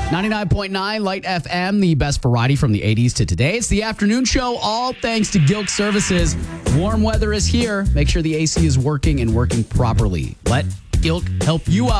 99.9 Light FM, the best variety from the 80s to today. It's the afternoon show, all thanks to Gilk Services. Warm weather is here. Make sure the AC is working and working properly. Let Gilk help you out.